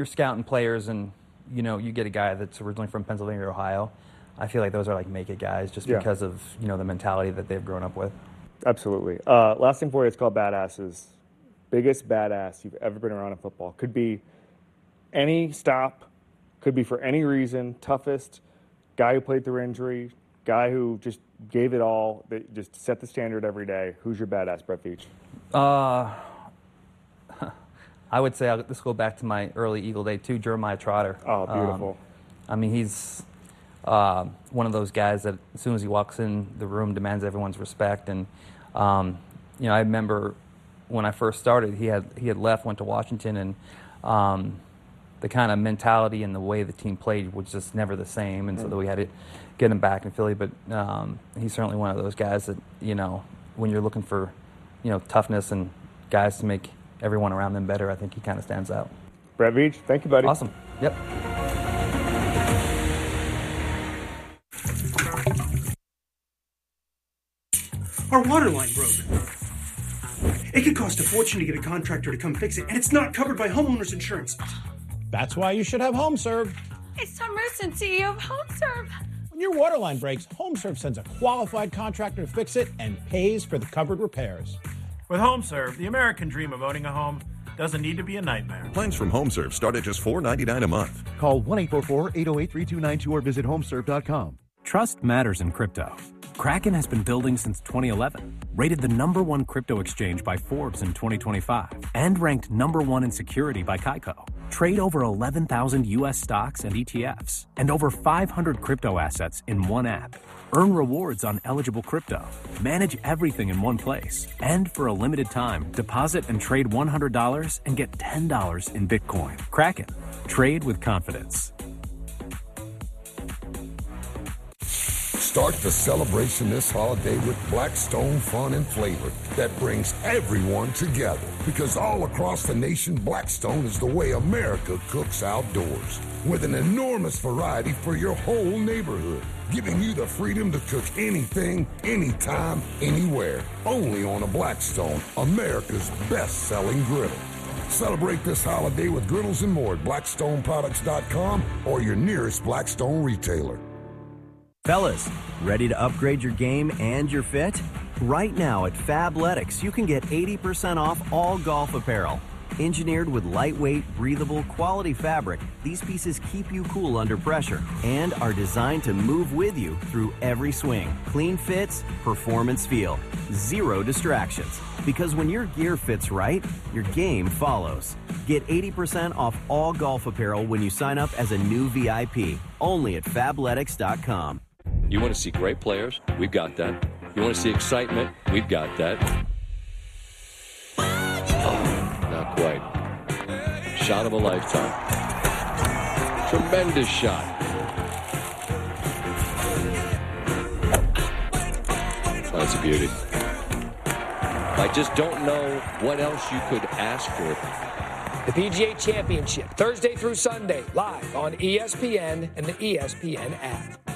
You're scouting players and, you get a guy that's originally from Pennsylvania or Ohio. I feel like those are like make-it guys just because of, the mentality that they've grown up with. Absolutely. Last thing for you, it's called Badasses. Biggest badass you've ever been around in football. Could be any stop, could be for any reason. Toughest, guy who played through injury, guy who just gave it all, that just set the standard every day. Who's your badass, Brett Veach? I would say, let's go back to my early Eagle day too, Jeremiah Trotter. Oh, beautiful. He's one of those guys that as soon as he walks in the room demands everyone's respect. And, I remember when I first started, he had left, went to Washington, and the kind of mentality and the way the team played was just never the same. And so we had to get him back in Philly. But he's certainly one of those guys that, when you're looking for, toughness and guys to make everyone around them better, I think he kind of stands out. Brett Veach, thank you, buddy. Awesome. Yep. Our water line broke. It could cost a fortune to get a contractor to come fix it, and it's not covered by homeowners insurance. That's why you should have HomeServe. It's Tom Rusin, CEO of HomeServe. When your water line breaks, HomeServe sends a qualified contractor to fix it and pays for the covered repairs. With HomeServe, the American dream of owning a home doesn't need to be a nightmare. Plans from HomeServe start at just $4.99 a month. Call 1-844-808-3292 or visit homeserve.com. Trust matters in crypto. Kraken has been building since 2011, rated the #1 crypto exchange by Forbes in 2025, and ranked #1 in security by Kaiko. Trade over 11,000 U.S. stocks and ETFs, and over 500 crypto assets in one app. Earn rewards on eligible crypto. Manage everything in one place. And for a limited time, deposit and trade $100 and get $10 in Bitcoin. Kraken. Trade with confidence. Start the celebration this holiday with Blackstone fun and flavor that brings everyone together. Because all across the nation, Blackstone is the way America cooks outdoors. With an enormous variety for your whole neighborhood. Giving you the freedom to cook anything, anytime, anywhere. Only on a Blackstone, America's best-selling griddle. Celebrate this holiday with griddles and more at BlackstoneProducts.com or your nearest Blackstone retailer. Fellas, ready to upgrade your game and your fit? Right now at Fabletics, you can get 80% off all golf apparel. Engineered with lightweight, breathable, quality fabric, these pieces keep you cool under pressure and are designed to move with you through every swing. Clean fits, performance feel, zero distractions. Because when your gear fits right, your game follows. Get 80% off all golf apparel when you sign up as a new VIP, only at Fabletics.com. You want to see great players? We've got that. You want to see excitement? We've got that. Oh, not quite. Shot of a lifetime. Tremendous shot. That's a beauty. I just don't know what else you could ask for. The PGA Championship, Thursday through Sunday, live on ESPN and the ESPN app.